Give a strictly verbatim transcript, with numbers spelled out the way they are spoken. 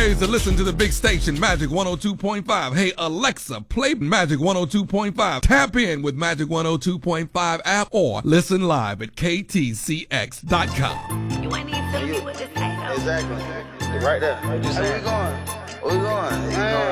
ways to listen to the big station, Magic one oh two point five. Hey, Alexa, play Magic one oh two point five. Tap in with Magic one oh two point five app or listen live at K T C X dot com. You ain't need to be with this thing. Exactly. Right there. Where we going? Where we going? You know,